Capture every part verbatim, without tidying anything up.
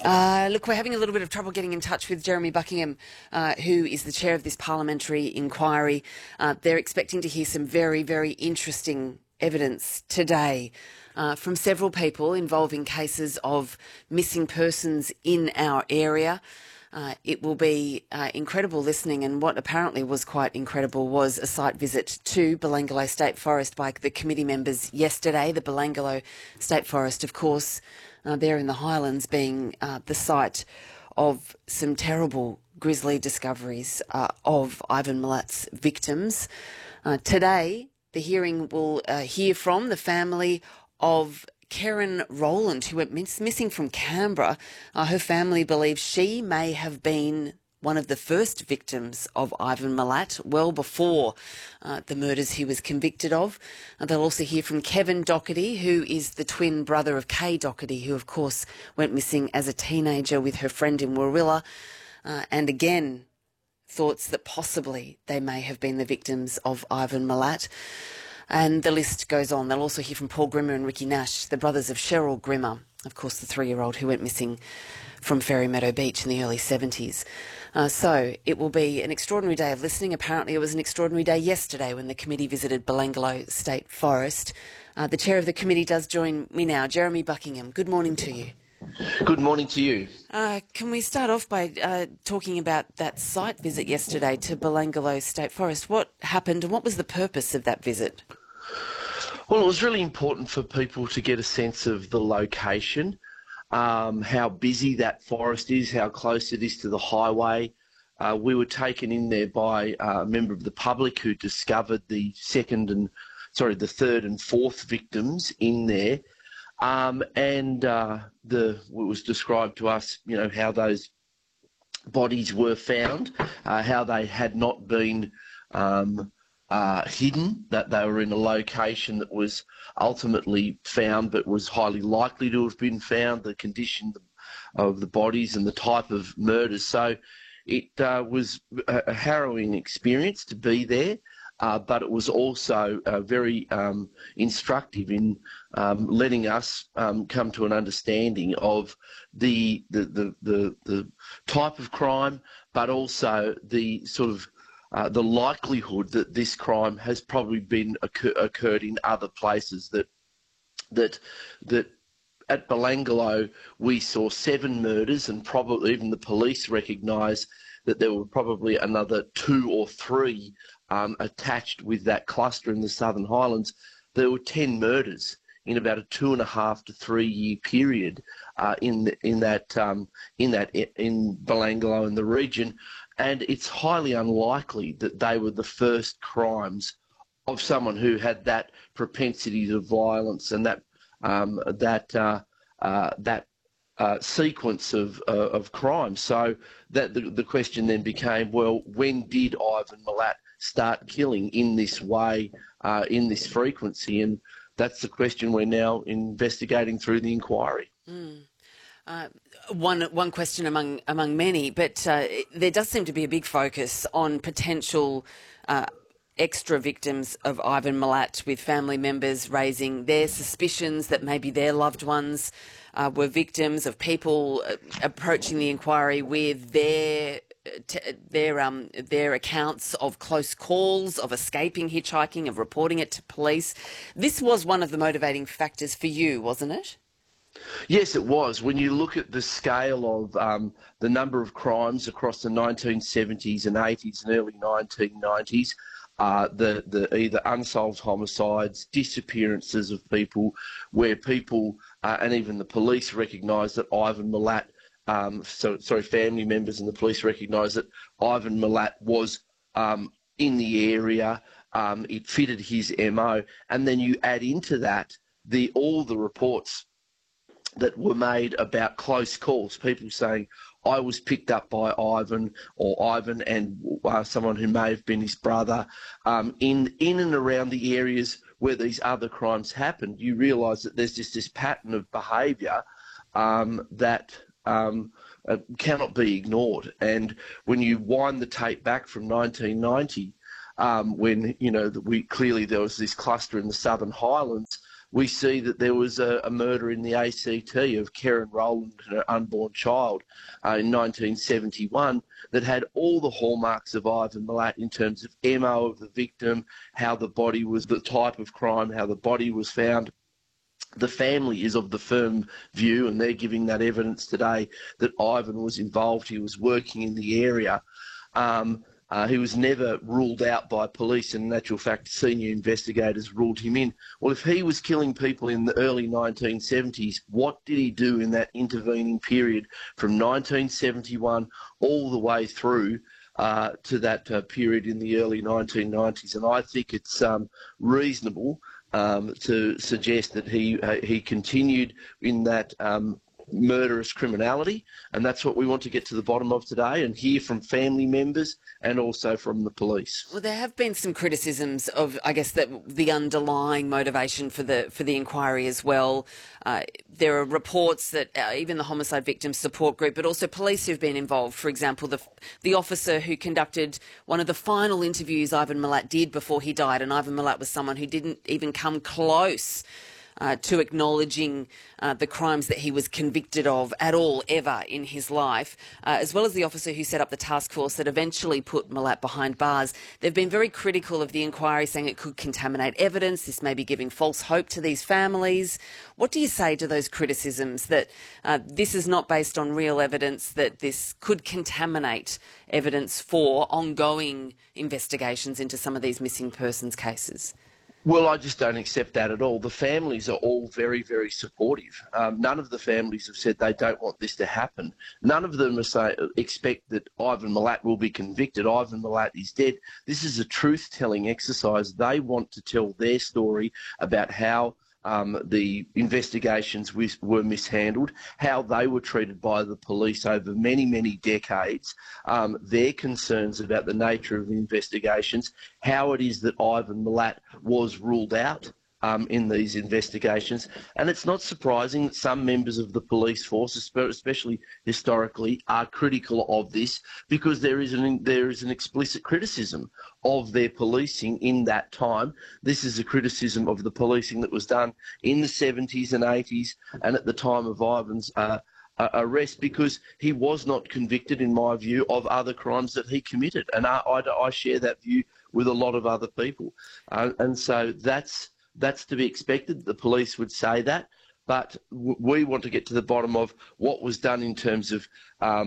Uh, look, we're having a little bit of trouble getting in touch with Jeremy Buckingham, uh, who is the chair of this parliamentary inquiry. Uh, they're expecting to hear some very, very interesting evidence today uh, from several people involving cases of missing persons in our area. Uh, it will be uh, incredible listening, and what apparently was quite incredible was a site visit to Belanglo State Forest by the committee members yesterday. The Belanglo State Forest, of course, uh, there in the Highlands, being uh, the site of some terrible grisly discoveries uh, of Ivan Milat's victims. Uh, today, the hearing will uh, hear from the family of Karen Rowland, who went miss missing from Canberra. Uh, her family believes she may have been one of the first victims of Ivan Milat, well before uh, the murders he was convicted of. Uh, they'll also hear from Kevin Doherty, who is the twin brother of Kay Doherty, who of course went missing as a teenager with her friend in Warilla. Uh, and again, thoughts that possibly they may have been the victims of Ivan Milat. And the list goes on. They'll also hear from Paul Grimmer and Ricky Nash, the brothers of Cheryl Grimmer, of course the three-year-old who went missing from Ferry Meadow Beach in the early seventies. Uh, so it will be an extraordinary day of listening. Apparently it was an extraordinary day yesterday when the committee visited Belanglo State Forest. Uh, the chair of the committee does join me now. Jeremy Buckingham, good morning to you. Good morning to you. Uh, can we start off by uh, talking about that site visit yesterday to Belanglo State Forest? What happened and what was the purpose of that visit? Well, it was really important for people to get a sense of the location, um, how busy that forest is, how close it is to the highway. Uh, we were taken in there by uh, a member of the public who discovered the second and, sorry, the third and fourth victims in there. Um, and uh, the it was described to us, you know, how those bodies were found, uh, how they had not been um, uh, hidden, that they were in a location that was ultimately found but was highly likely to have been found, the condition of the bodies and the type of murders. So it uh, was a harrowing experience to be there. Uh, but it was also uh, very um, instructive in um, letting us um, come to an understanding of the the, the the the type of crime, but also the sort of uh, the likelihood that this crime has probably been occur occurred in other places. That that that at Belanglo we saw seven murders, and probably even the police recognise that there were probably another two or three um, attached with that cluster in the Southern Highlands. There were ten murders in about a two and a half to three year period uh, in the, in that um, in that in Belanglo and the region, and it's highly unlikely that they were the first crimes of someone who had that propensity to violence and that um, that uh, uh, that. Uh, sequence of uh, of crime. So that the, the question then became, well, when did Ivan Milat start killing in this way, uh, in this frequency? And that's the question we're now investigating through the inquiry. Mm. Uh, one one question among among many, but uh, there does seem to be a big focus on potential Uh, extra victims of Ivan Milat, with family members raising their suspicions that maybe their loved ones uh, were victims, of people uh, approaching the inquiry with their t their um their accounts of close calls, of escaping hitchhiking, of reporting it to police. This was one of the motivating factors for you, wasn't it? Yes, it was. When you look at the scale of um, the number of crimes across the nineteen seventies and eighties and early nineteen nineties, Uh, the, the either unsolved homicides, disappearances of people, where people uh, and even the police recognise that Ivan Milat, um, so sorry, family members and the police recognise that Ivan Milat was um, in the area. Um, it fitted his M O, and then you add into that the all the reports that were made about close calls, people saying, I was picked up by Ivan or Ivan and uh, someone who may have been his brother um, in in and around the areas where these other crimes happened. You realise that there's just this pattern of behaviour um, that um, uh, cannot be ignored. And when you wind the tape back from nineteen ninety, um, when you know that we clearly there was this cluster in the Southern Highlands, we see that there was a, a murder in the A C T of Karen Rowland, an unborn child, uh, in nineteen seventy-one that had all the hallmarks of Ivan Milat in terms of M O of the victim, how the body was, the type of crime, how the body was found. The family is of the firm view, and they're giving that evidence today, that Ivan was involved. He was working in the area. Um, uh, he was never ruled out by police, and in actual fact, senior investigators ruled him in. Well, if he was killing people in the early nineteen seventies, what did he do in that intervening period from nineteen seventy-one all the way through uh, to that uh, period in the early nineteen nineties? And I think it's um, reasonable Um, to suggest that he uh, he continued in that um, murderous criminality, and that's what we want to get to the bottom of today and hear from family members and also from the police. Well, there have been some criticisms of, I guess, that the underlying motivation for the for the inquiry as well. Uh, there are reports that uh, even the Homicide Victims Support Group, but also police who've been involved. For example, the the officer who conducted one of the final interviews Ivan Milat did before he died, and Ivan Milat was someone who didn't even come close Uh, to acknowledging uh, the crimes that he was convicted of at all, ever in his life, uh, as well as the officer who set up the task force that eventually put Milat behind bars. They've been very critical of the inquiry, saying it could contaminate evidence. This may be giving false hope to these families. What do you say to those criticisms that uh, this is not based on real evidence, that this could contaminate evidence for ongoing investigations into some of these missing persons cases? Well, I just don't accept that at all. The families are all very, very supportive. Um, none of the families have said they don't want this to happen. None of them are say, expect that Ivan Milat will be convicted. Ivan Milat is dead. This is a truth-telling exercise. They want to tell their story about how Um, the investigations were mishandled, how they were treated by the police over many, many decades, um, their concerns about the nature of the investigations, how it is that Ivan Milat was ruled out Um, in these investigations. And it's not surprising that some members of the police force, especially historically, are critical of this, because there is an there is an explicit criticism of their policing in that time. This is a criticism of the policing that was done in the seventies and eighties and at the time of Ivan's uh, uh, arrest, because he was not convicted, in my view, of other crimes that he committed. And I, I, I share that view with a lot of other people. Uh, and so that's That's to be expected. The police would say that, but w we want to get to the bottom of what was done in terms of um,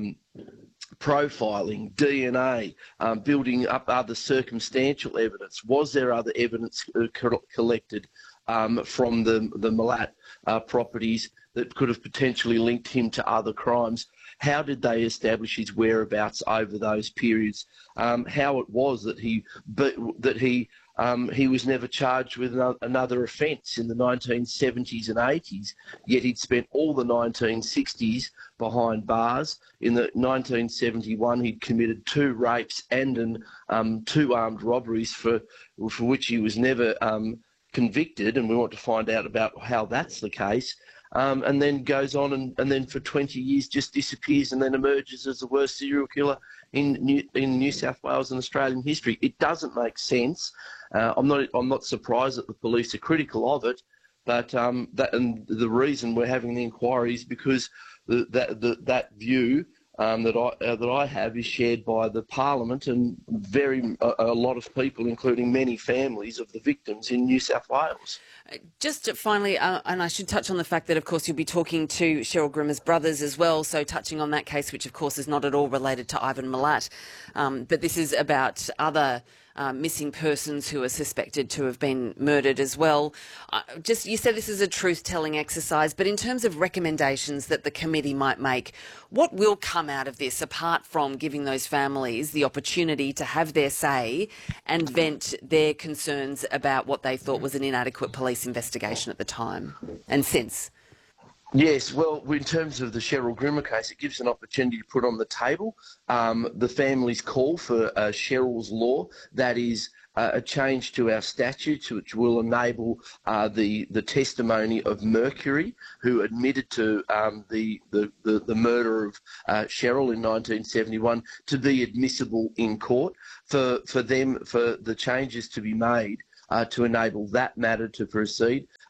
profiling, D N A, um, building up other circumstantial evidence. Was there other evidence uh, co collected um, from the, the Milat uh, properties that could have potentially linked him to other crimes? How did they establish his whereabouts over those periods? Um, how it was that he that he Um, he was never charged with another offence in the nineteen seventies and eighties, yet he'd spent all the nineteen sixties behind bars. In the nineteen seventy-one, he'd committed two rapes and an, um, two armed robberies for, for which he was never um, convicted, and we want to find out about how that's the case. Um, and then goes on and, and then for twenty years just disappears and then emerges as the worst serial killer in New, in New South Wales and Australian history. It doesn't make sense. Uh, I'm not I'm not surprised that the police are critical of it, but um, that and the reason we're having the inquiry is because the, that the, that view um, that I uh, that I have is shared by the Parliament and very a, a lot of people, including many families of the victims in New South Wales. Just finally, uh, and I should touch on the fact that, of course, you'll be talking to Cheryl Grimmer's brothers as well, so touching on that case, which, of course, is not at all related to Ivan Milat. Um, but this is about other uh, missing persons who are suspected to have been murdered as well. Uh, just, you said this is a truth-telling exercise, but in terms of recommendations that the committee might make, what will come out of this, apart from giving those families the opportunity to have their say and vent their concerns about what they thought was an inadequate police investigation at the time and since? Yes, well, in terms of the Cheryl Grimmer case, it gives an opportunity to put on the table um, the family's call for uh, Cheryl's Law, that is uh, a change to our statutes which will enable uh, the, the testimony of Mercury, who admitted to um, the, the, the, the murder of uh, Cheryl in nineteen seventy-one, to be admissible in court, for, for them, for the changes to be made Uh, to enable that matter to proceed.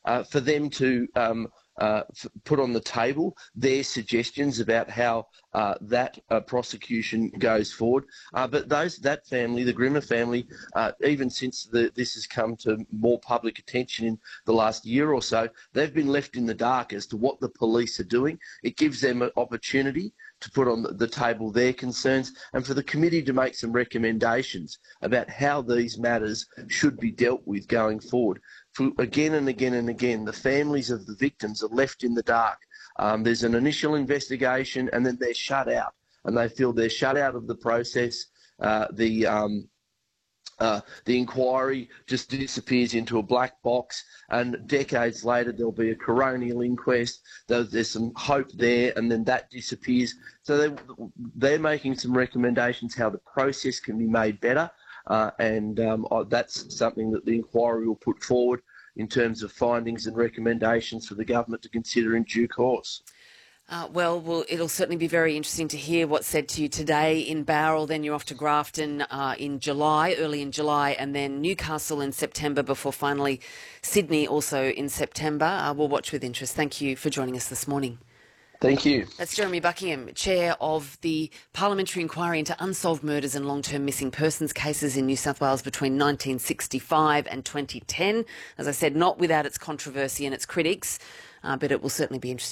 uh, for them to um, uh, put on the table their suggestions about how uh, that uh, prosecution goes forward. Uh, but those that family, the Grimmer family, uh, even since the, this has come to more public attention in the last year or so, they've been left in the dark as to what the police are doing. It gives them an opportunity to put on the table their concerns and for the committee to make some recommendations about how these matters should be dealt with going forward. For again and again and again, the families of the victims are left in the dark. Um, there's an initial investigation and then they're shut out, and they feel they're shut out of the process. Uh, the um, Uh, the inquiry just disappears into a black box, and decades later there'll be a coronial inquest. There's some hope there, and then that disappears. So they, they're making some recommendations how the process can be made better, uh, and um, that's something that the inquiry will put forward in terms of findings and recommendations for the government to consider in due course. Uh, well, well, it'll certainly be very interesting to hear what's said to you today in Bowral. Then you're off to Grafton uh, in July, early in July, and then Newcastle in September before finally Sydney also in September. Uh, we'll watch with interest. Thank you for joining us this morning. Thank you. That's Jeremy Buckingham, Chair of the Parliamentary Inquiry into Unsolved Murders and Long-Term Missing Persons cases in New South Wales between nineteen sixty-five and twenty ten. As I said, not without its controversy and its critics, uh, but it will certainly be interesting.